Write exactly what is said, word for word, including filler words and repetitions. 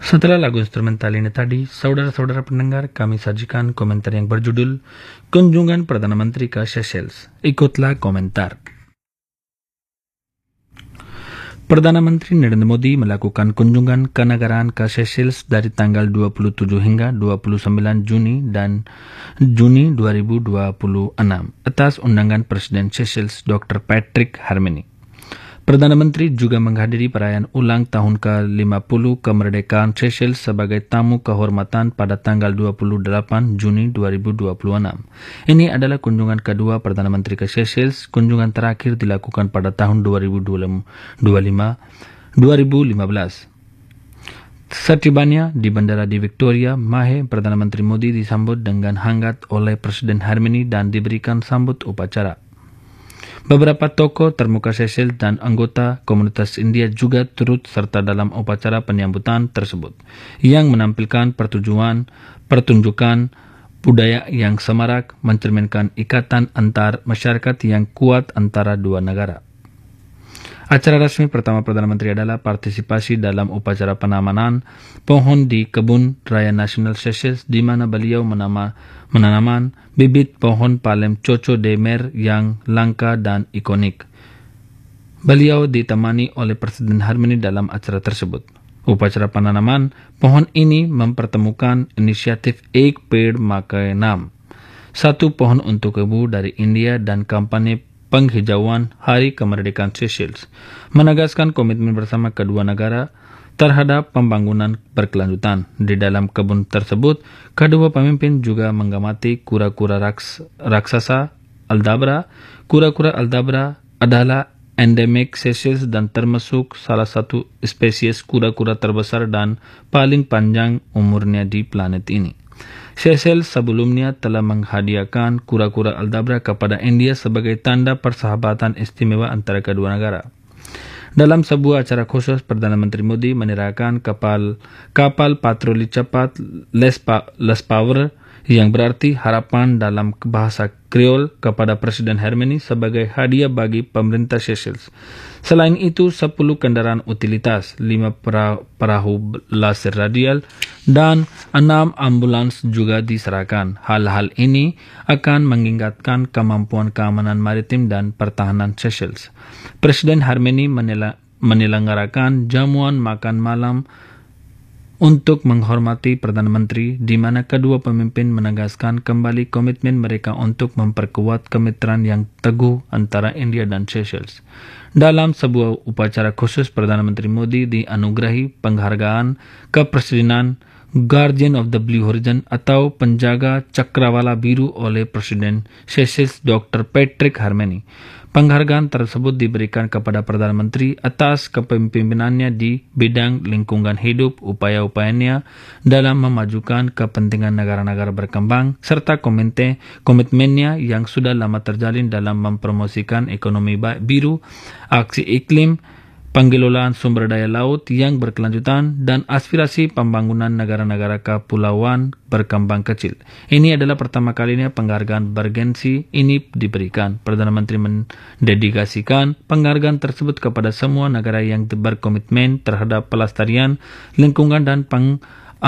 Setelah lagu instrumental ini tadi, saudara-saudara pendengar, kami sajikan komentar yang berjudul Kunjungan Perdana Menteri ke Seychelles. Ikutlah komentar. Perdana Menteri Narendra Modi melakukan kunjungan kenegaraan ke Seychelles dari tanggal dua puluh tujuh hingga dua puluh sembilan Juni dan Juni dua ribu dua puluh enam atas undangan Presiden Seychelles Doktor Patrick Harmony. Perdana Menteri juga menghadiri perayaan ulang tahun ke lima puluh kemerdekaan Seychelles sebagai tamu kehormatan pada tanggal dua puluh delapan Juni dua ribu dua puluh enam. Ini adalah kunjungan kedua Perdana Menteri ke Seychelles. Kunjungan terakhir dilakukan pada tahun dua ribu lima belas. Setibanya di bandara di Victoria, Mahe, Perdana Menteri Modi disambut dengan hangat oleh Presiden Harmony dan diberikan sambut upacara. Beberapa tokoh termuka Seychelles dan anggota komunitas India juga turut serta dalam upacara penyambutan tersebut, yang menampilkan pertunjukan, pertunjukan budaya yang semarak mencerminkan ikatan antar masyarakat yang kuat antara dua negara. Acara resmi pertama Perdana Menteri adalah partisipasi dalam upacara penanaman pohon di Kebun Raya Nasional Seychelles, di mana beliau menama, menanam bibit pohon palem Chocho de Mer yang langka dan ikonik. Beliau ditemani oleh Presiden Harmony dalam acara tersebut. Upacara penanaman pohon ini mempertemukan inisiatif Ek Ped Maka Naam, satu pohon untuk ibu dari India, dan kampanye penghijauan Hari Kemerdekaan Seychelles, menegaskan komitmen bersama kedua negara terhadap pembangunan berkelanjutan. Di dalam kebun tersebut, kedua pemimpin juga mengamati kura-kura raks, raksasa Aldabra. Kura-kura Aldabra adalah endemik Seychelles dan termasuk salah satu spesies kura-kura terbesar dan paling panjang umurnya di planet ini. Seychelles sebelumnya telah menghadiahkan kura-kura Aldabra kepada India sebagai tanda persahabatan istimewa antara kedua negara. Dalam sebuah acara khusus, Perdana Menteri Modi menyerahkan kapal kapal patroli cepat Less Power, yang berarti harapan dalam bahasa Kriol, kepada Presiden Harmony sebagai hadiah bagi pemerintah Seychelles. Selain itu, sepuluh kendaraan utilitas, lima perahu laser radial, dan enam ambulans juga diserahkan. Hal-hal ini akan meningkatkan kemampuan keamanan maritim dan pertahanan Seychelles. Presiden Harmony menyelenggarakan jamuan makan malam untuk menghormati Perdana Menteri, di mana kedua pemimpin menegaskan kembali komitmen mereka untuk memperkuat kemitraan yang teguh antara India dan Seychelles. Dalam sebuah upacara khusus, Perdana Menteri Modi dianugerahi penghargaan kepresidenan Guardian of the Blue Horizon atau penjaga cakrawala biru oleh Presiden Seychelles Doktor Patrick Harmony. Penghargaan tersebut diberikan kepada Perdana Menteri atas kepemimpinannya di bidang lingkungan hidup, upaya-upayanya dalam memajukan kepentingan negara-negara berkembang, serta komite, komitmennya yang sudah lama terjalin dalam mempromosikan ekonomi biru, aksi iklim, pengelolaan sumber daya laut yang berkelanjutan, dan aspirasi pembangunan negara-negara kepulauan berkembang kecil. Ini adalah pertama kalinya penghargaan bergensi ini diberikan. Perdana Menteri mendedikasikan penghargaan tersebut kepada semua negara yang berkomitmen terhadap pelestarian lingkungan dan peng